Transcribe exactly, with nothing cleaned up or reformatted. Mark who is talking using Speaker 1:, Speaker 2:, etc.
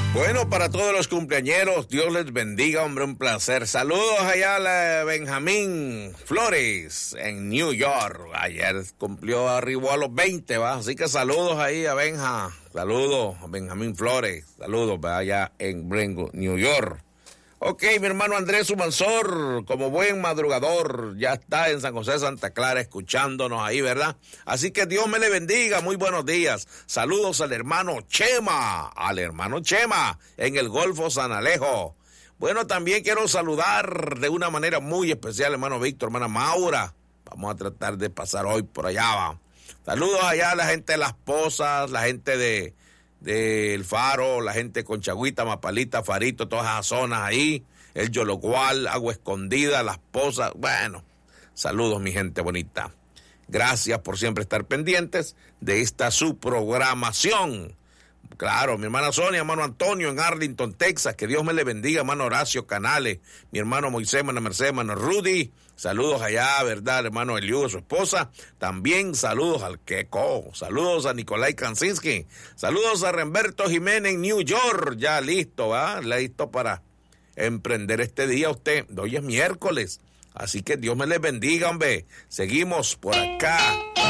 Speaker 1: Bueno, para todos los cumpleañeros, Dios les bendiga, hombre, un placer. Saludos allá a Benjamín Flores en New York. Ayer cumplió, arribó a los veinte, ¿va? Así que saludos ahí a Benja. Saludos a Benjamín Flores. Saludos, ¿va? Allá en Brentwood, New York. Ok, mi hermano Andrés Sumansor, como buen madrugador, ya está en San José de Santa Clara escuchándonos ahí, ¿verdad? Así que Dios me le bendiga, muy buenos días. Saludos al hermano Chema, al hermano Chema, en el Golfo San Alejo. Bueno, también quiero saludar de una manera muy especial, hermano Víctor, hermana Maura. Vamos a tratar de pasar hoy por allá, va. Saludos allá a la gente de Las Pozas, la gente de... del Faro, la gente con Chagüita, Mapalita, Farito, todas esas zonas ahí, el Yolocual, Agua Escondida, Las Pozas. Bueno, saludos mi gente bonita. Gracias por siempre estar pendientes de esta su programación. Claro, mi hermana Sonia, hermano Antonio en Arlington, Texas, que Dios me le bendiga, hermano Horacio Canales, mi hermano Moisés, hermana Mercedes, hermano Rudy, saludos allá, ¿verdad? Hermano Eliú, su esposa, también saludos al Queco, saludos a Nicolai Kansinski, saludos a Remberto Jiménez en New York, ya listo, ¿va? Listo para emprender este día usted, hoy es miércoles, así que Dios me le bendiga, hombre, seguimos por acá.